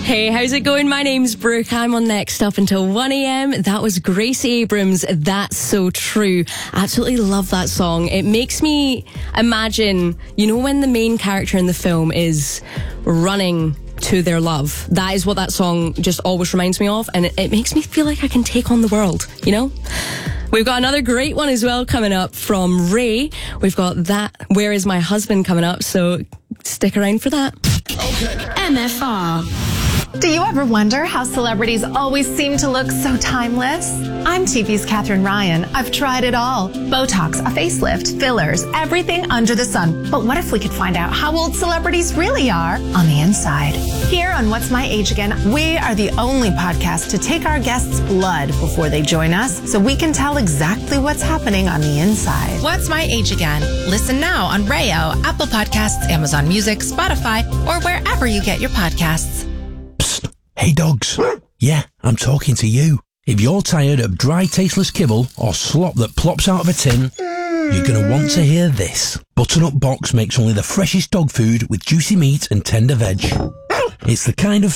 Hey, how's it going? My name's Brooke. I'm on Next up until 1am. That was Gracie Abrams, That's So True. Absolutely love that song. It makes me imagine, you know, when the main character in the film is running to their love. That is what that song just always reminds me of, and it makes me feel like I can take on the world, you know? We've got another great one as well coming up from Ray. We've got that Where Is My Husband coming up, so stick around for that. MFR. Do you ever wonder how celebrities always seem to look so timeless? I'm TV's Katherine Ryan. I've tried it all. Botox, a facelift, fillers, everything under the sun. But what if we could find out how old celebrities really are on the inside? Here on What's My Age Again, we are the only podcast to take our guests' blood before they join us so we can tell exactly what's happening on the inside. What's My Age Again? Listen now on Rayo, Apple Podcasts, Amazon Music, Spotify, or wherever you get your podcasts. Hey dogs, yeah, I'm talking to you. If you're tired of dry, tasteless kibble or slop that plops out of a tin, you're going to want to hear this. Butternut Box makes only the freshest dog food with juicy meat and tender veg. It's the kind of